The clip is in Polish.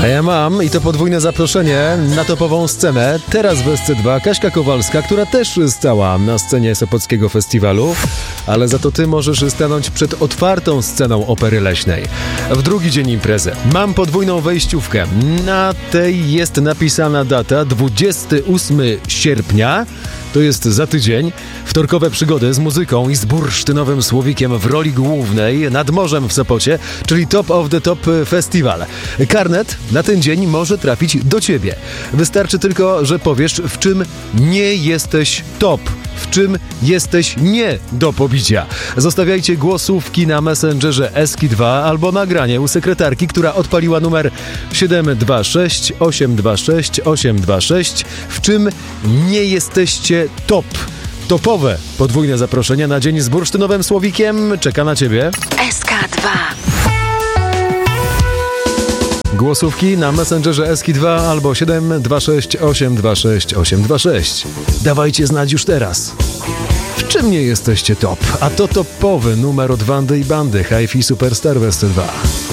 A ja mam, i to podwójne zaproszenie na topową scenę. Teraz w SC2 Kaśka Kowalska, która też stała na scenie Sopockiego Festiwalu, ale za to ty możesz stanąć przed otwartą sceną Opery Leśnej. W drugi dzień imprezy mam podwójną wejściówkę. Na tej jest napisana data 28 sierpnia. To jest za tydzień. Wtorkowe przygody z muzyką i z bursztynowym słowikiem w roli głównej nad morzem w Sopocie, czyli Top of the Top Festival. Karnet na ten dzień może trafić do ciebie. Wystarczy tylko, że powiesz, w czym nie jesteś top, w czym jesteś nie do pobicia. Zostawiajcie głosówki na Messengerze Eski2 albo nagranie u sekretarki, która odpaliła numer 726 826 826. W czym nie jesteście top. Topowe podwójne zaproszenia na dzień z bursztynowym słowikiem czeka na ciebie. SK2. Głosówki na Messengerze Eski2 albo 726 826 826. Dawajcie znać już teraz. W czym nie jesteście top? A to topowy numer od Wandy i Bandy, Hi-Fi Superstar w SC2.